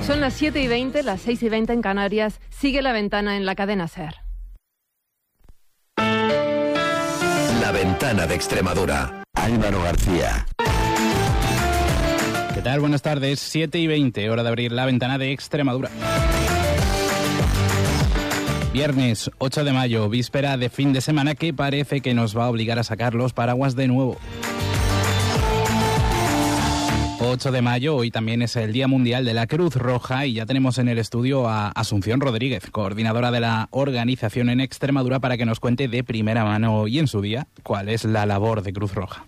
Son las 7:20, las 6:20 en Canarias. Sigue La Ventana en la cadena SER. La Ventana de Extremadura. Álvaro García. ¿Qué tal? Buenas tardes. 7:20, hora de abrir La Ventana de Extremadura. Viernes 8 de mayo, víspera de fin de semana que parece que nos va a obligar a sacar los paraguas de nuevo. 8 de mayo, hoy también es el Día Mundial de la Cruz Roja y ya tenemos en el estudio a Asunción Rodríguez, coordinadora de la organización en Extremadura, para que nos cuente de primera mano y en su día cuál es la labor de Cruz Roja.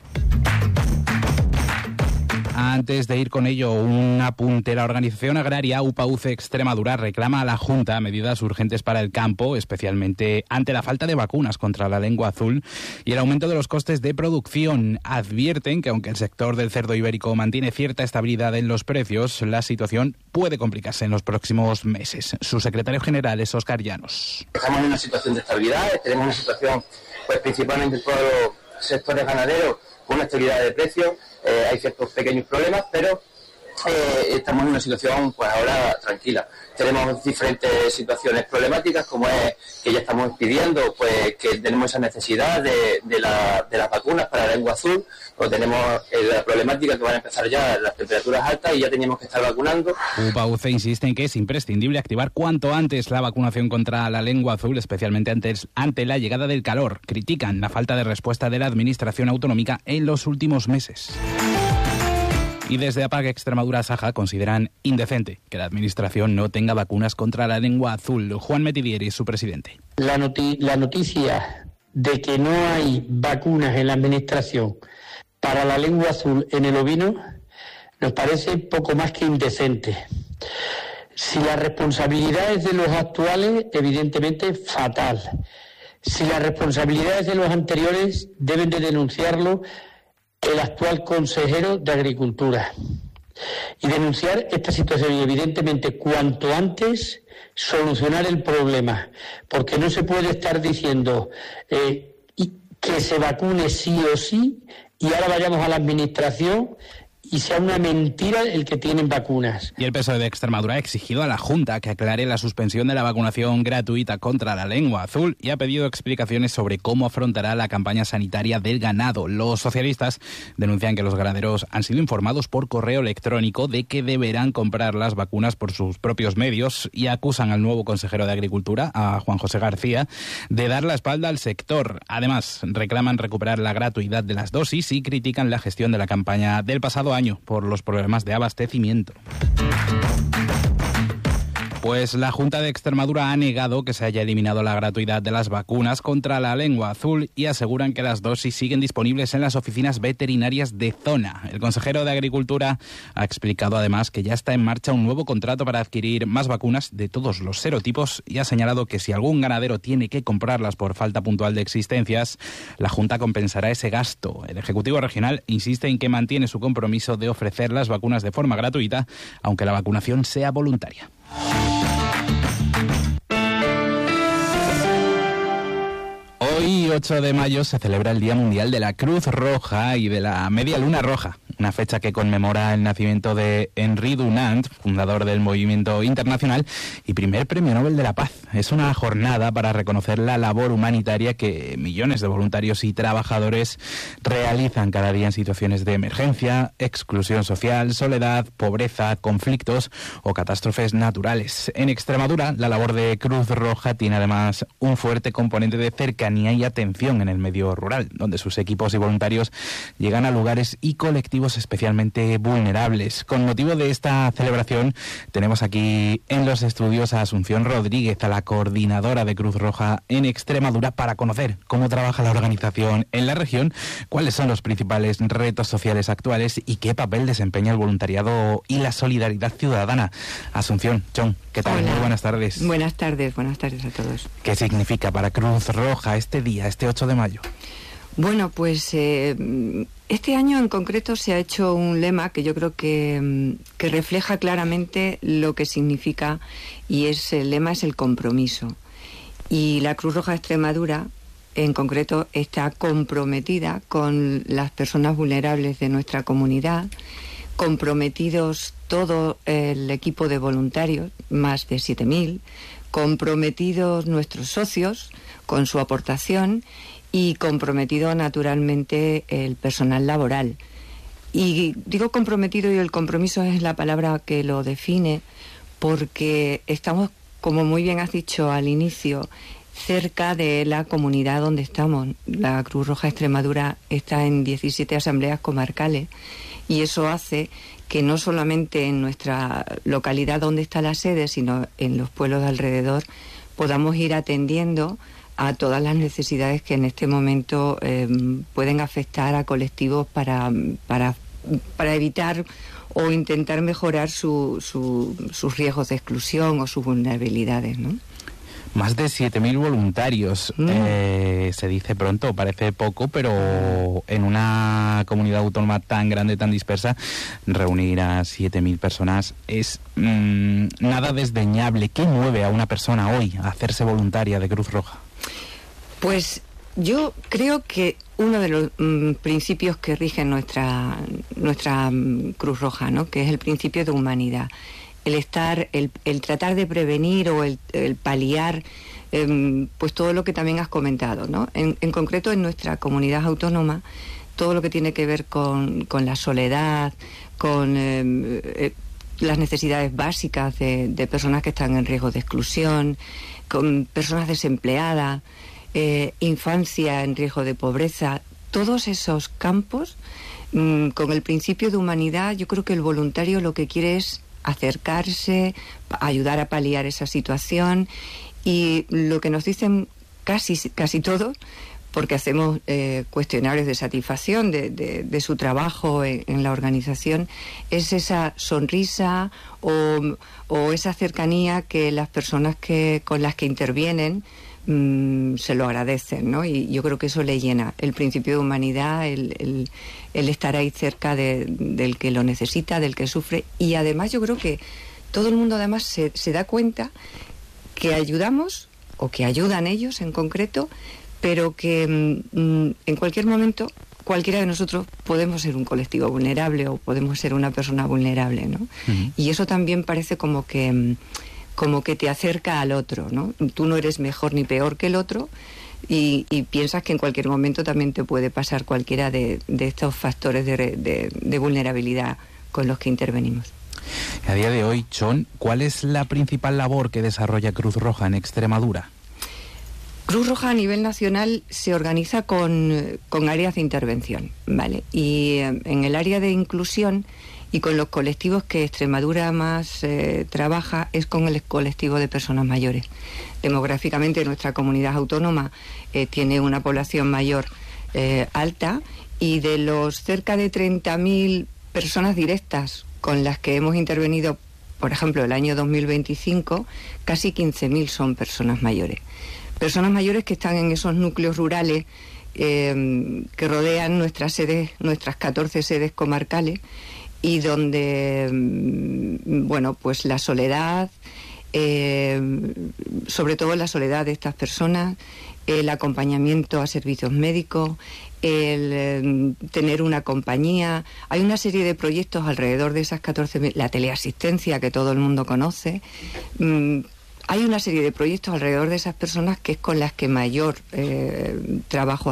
Antes de ir con ello, un apunte. La organización agraria UPA-UCE Extremadura reclama a la Junta medidas urgentes para el campo, especialmente ante la falta de vacunas contra la lengua azul y el aumento de los costes de producción. Advierten que aunque el sector del cerdo ibérico mantiene cierta estabilidad en los precios, la situación puede complicarse en los próximos meses. Su secretario general es Óscar Llanos. Estamos en una situación de estabilidad, tenemos una situación, pues principalmente en todos los sectores ganaderos, con una estabilidad de precios. Hay ciertos pequeños problemas, pero estamos en una situación pues ahora tranquila. Tenemos diferentes situaciones problemáticas, como es que ya estamos pidiendo pues que tenemos esa necesidad de las vacunas para la lengua azul, o tenemos la problemática que van a empezar ya las temperaturas altas y ya teníamos que estar vacunando. UPA-UCE insiste en que es imprescindible activar cuanto antes la vacunación contra la lengua azul, especialmente ante la llegada del calor. Critican la falta de respuesta de la administración autonómica en los últimos meses. Y desde APAC Extremadura Saja consideran indecente que la administración no tenga vacunas contra la lengua azul. Juan Metidieri es su presidente. La noticia de que no hay vacunas en la administración para la lengua azul en el ovino nos parece poco más que indecente. Si la responsabilidad es de los actuales, evidentemente fatal. Si la responsabilidad es de los anteriores, deben de denunciarlo el actual consejero de Agricultura y denunciar esta situación y evidentemente cuanto antes solucionar el problema, porque no se puede estar diciendo que se vacune sí o sí y ahora vayamos a la administración y sea una mentira el que tienen vacunas. Y el PSOE de Extremadura ha exigido a la Junta que aclare la suspensión de la vacunación gratuita contra la lengua azul y ha pedido explicaciones sobre cómo afrontará la campaña sanitaria del ganado. Los socialistas denuncian que los ganaderos han sido informados por correo electrónico de que deberán comprar las vacunas por sus propios medios y acusan al nuevo consejero de Agricultura, a Juan José García, de dar la espalda al sector. Además, reclaman recuperar la gratuidad de las dosis y critican la gestión de la campaña del pasado año por los problemas de abastecimiento. Pues la Junta de Extremadura ha negado que se haya eliminado la gratuidad de las vacunas contra la lengua azul y aseguran que las dosis siguen disponibles en las oficinas veterinarias de zona. El consejero de Agricultura ha explicado además que ya está en marcha un nuevo contrato para adquirir más vacunas de todos los serotipos y ha señalado que si algún ganadero tiene que comprarlas por falta puntual de existencias, la Junta compensará ese gasto. El Ejecutivo Regional insiste en que mantiene su compromiso de ofrecer las vacunas de forma gratuita, aunque la vacunación sea voluntaria. Hoy, 8 de mayo, se celebra el Día Mundial de la Cruz Roja y de la Media Luna Roja, una fecha que conmemora el nacimiento de Henri Dunant, fundador del movimiento internacional y primer premio Nobel de la Paz. Es una jornada para reconocer la labor humanitaria que millones de voluntarios y trabajadores realizan cada día en situaciones de emergencia, exclusión social, soledad, pobreza, conflictos o catástrofes naturales. En Extremadura, la labor de Cruz Roja tiene además un fuerte componente de cercanía y atención en el medio rural, donde sus equipos y voluntarios llegan a lugares y colectivos especialmente vulnerables. Con motivo de esta celebración, tenemos aquí en los estudios a Asunción Rodríguez, a la coordinadora de Cruz Roja en Extremadura, para conocer cómo trabaja la organización en la región, cuáles son los principales retos sociales actuales y qué papel desempeña el voluntariado y la solidaridad ciudadana. Asunción, John, ¿qué tal? Hola. Muy buenas tardes. Buenas tardes a todos. ¿Qué significa para Cruz Roja este día, este 8 de mayo? Bueno, pues este año en concreto se ha hecho un lema que yo creo que refleja claramente lo que significa, y el lema es el compromiso. Y la Cruz Roja de Extremadura, en concreto, está comprometida con las personas vulnerables de nuestra comunidad, comprometidos todo el equipo de voluntarios, más de 7.000, comprometidos nuestros socios con su aportación y comprometido naturalmente el personal laboral. Y digo comprometido, y el compromiso es la palabra que lo define, porque estamos, como muy bien has dicho al inicio, cerca de la comunidad donde estamos. La Cruz Roja Extremadura está en 17 asambleas comarcales y eso hace que no solamente en nuestra localidad donde está la sede, sino en los pueblos de alrededor, podamos ir atendiendo a todas las necesidades que en este momento pueden afectar a colectivos para evitar o intentar mejorar sus riesgos de exclusión o sus vulnerabilidades, ¿no? Más de 7.000 voluntarios, se dice pronto, parece poco, pero en una comunidad autónoma tan grande, tan dispersa, reunir a 7.000 personas es nada desdeñable. ¿Qué mueve a una persona hoy a hacerse voluntaria de Cruz Roja? Pues yo creo que uno de los principios que rigen nuestra Cruz Roja, ¿no?, que es el principio de humanidad. El tratar de prevenir o el paliar pues todo lo que también has comentado, ¿no? En concreto en nuestra comunidad autónoma, todo lo que tiene que ver con la soledad, con las necesidades básicas de personas que están en riesgo de exclusión, con personas desempleadas, infancia en riesgo de pobreza, todos esos campos, con el principio de humanidad, yo creo que el voluntario lo que quiere es acercarse, ayudar a paliar esa situación, y lo que nos dicen casi todos, porque hacemos cuestionarios de satisfacción de su trabajo en la organización, es esa sonrisa o esa cercanía que las personas con las que intervienen se lo agradecen, ¿no? Y yo creo que eso le llena el principio de humanidad, el estar ahí cerca del que lo necesita, del que sufre. Y además yo creo que todo el mundo además se da cuenta que ayudamos, o que ayudan ellos en concreto, pero que en cualquier momento cualquiera de nosotros podemos ser un colectivo vulnerable o podemos ser una persona vulnerable, ¿no? Uh-huh. Y eso también parece como que te acerca al otro, ¿no? Tú no eres mejor ni peor que el otro y piensas que en cualquier momento también te puede pasar cualquiera de estos factores de vulnerabilidad con los que intervenimos. A día de hoy, Chon, ¿cuál es la principal labor que desarrolla Cruz Roja en Extremadura? Cruz Roja a nivel nacional se organiza con áreas de intervención, ¿vale? Y en el área de inclusión y con los colectivos que Extremadura más trabaja es con el colectivo de personas mayores. Demográficamente nuestra comunidad autónoma tiene una población mayor alta, y de los cerca de 30.000 personas directas con las que hemos intervenido, por ejemplo, el año 2025, casi 15.000 son personas mayores. Personas mayores que están en esos núcleos rurales que rodean nuestras sedes, nuestras 14 sedes comarcales, y donde, bueno, pues la soledad, sobre todo la soledad de estas personas, el acompañamiento a servicios médicos, el tener una compañía. Hay una serie de proyectos alrededor de esas 14.000, la teleasistencia que todo el mundo conoce. Hay una serie de proyectos alrededor de esas personas que es con las que mayor trabajo